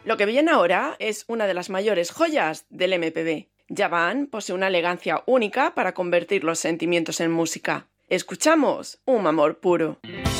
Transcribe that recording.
Lo que viene ahora es una de las mayores joyas del MPB. Javan posee una elegancia única para convertir los sentimientos en música. Escuchamos Un amor puro.